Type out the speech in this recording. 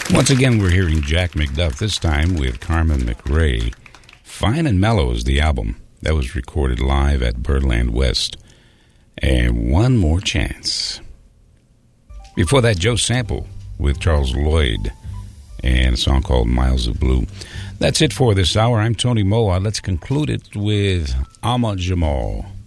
Once again, we're hearing Jack McDuff, this time with Carmen McRae. Fine and Mellow is the album. That was recorded live at Birdland West. And One More Chance. Before that, Joe Sample with Charles Lloyd and a song called Miles of Blue. That's it for this hour. I'm Tony Moa. Let's conclude it with Ahmad Jamal.